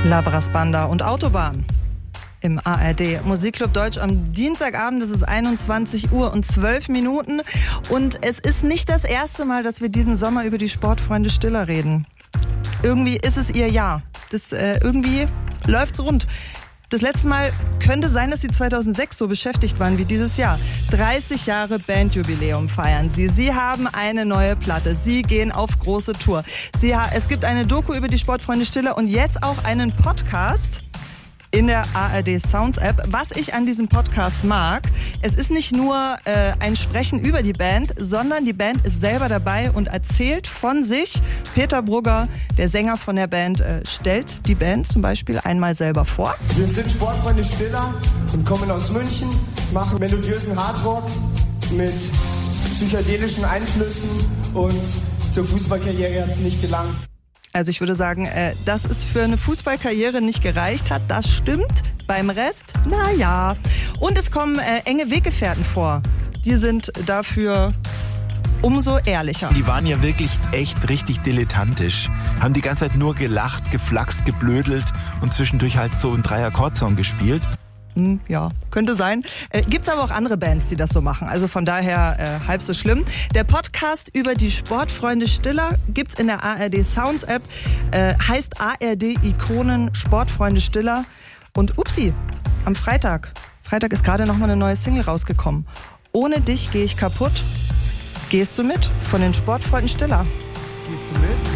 Labras Banda und Autobahn im ARD Musikclub Deutsch am Dienstagabend. Es ist 21 Uhr und 12 Minuten und es ist nicht das erste Mal, dass wir diesen Sommer über die Sportfreunde Stiller reden. Irgendwie ist es ihr Jahr. Irgendwie läuft's rund. Das letzte Mal könnte sein, dass sie 2006 so beschäftigt waren wie dieses Jahr. 30 Jahre Bandjubiläum feiern sie. Sie haben eine neue Platte. Sie gehen auf große Tour. Es gibt eine Doku über die Sportfreunde Stiller und jetzt auch einen Podcast in der ARD Sounds App. Was ich an diesem Podcast mag, es ist nicht nur ein Sprechen über die Band, sondern die Band ist selber dabei und erzählt von sich. Peter Brugger, der Sänger von der Band, stellt die Band zum Beispiel einmal selber vor. Wir sind Sportfreunde Stiller und kommen aus München, machen melodiösen Hardrock mit psychedelischen Einflüssen und zur Fußballkarriere hat es nicht gelangt. Also ich würde sagen, dass es für eine Fußballkarriere nicht gereicht hat, das stimmt. Beim Rest, naja. Und es kommen enge Weggefährten vor. Die sind dafür umso ehrlicher. Die waren ja wirklich echt richtig dilettantisch. Haben die ganze Zeit nur gelacht, geflaxt, geblödelt und zwischendurch halt so einen 3-Akkord-Song gespielt. Ja, könnte sein. Gibt's aber auch andere Bands, die das so machen. Also von daher halb so schlimm. Der Podcast über die Sportfreunde Stiller gibt's in der ARD Sounds App. Heißt ARD Ikonen Sportfreunde Stiller. Und upsi, am Freitag ist gerade noch mal eine neue Single rausgekommen. Ohne dich gehe ich kaputt. Gehst du mit? Von den Sportfreunden Stiller. Gehst du mit?